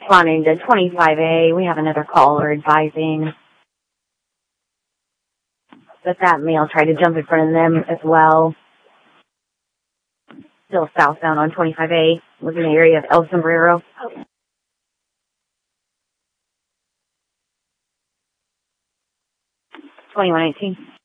responding to 25A. We have another caller advising that male tried to jump in front of them as well. Still southbound on 25A, was in the area of El Sombrero. 2118.